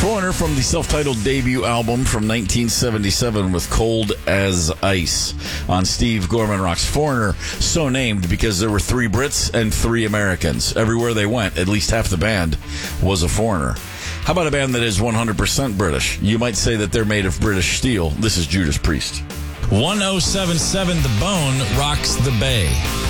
Foreigner from the self-titled debut album from 1977 with Cold as Ice on Steve Gorman Rocks. Foreigner, so named because there were 3 Brits and 3 Americans. Everywhere they went, at least half the band was a foreigner. How about a band that is 100% British? You might say that they're made of British steel. This is Judas Priest. 1077 The Bone rocks the Bay.